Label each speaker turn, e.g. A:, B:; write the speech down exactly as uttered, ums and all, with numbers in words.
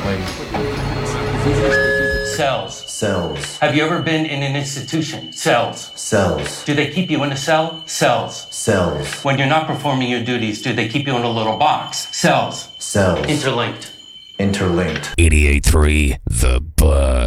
A: Wait.
B: Cells.
A: Cells.
B: Have you ever been in an institution? Cells.
A: Cells.
B: Do they keep you in a cell? Cells.
A: Cells.
B: When you're not performing your duties, do they keep you in a little box? Cells.
A: Cells.
B: Interlinked.
A: Interlinked.
C: eighty-eight point three The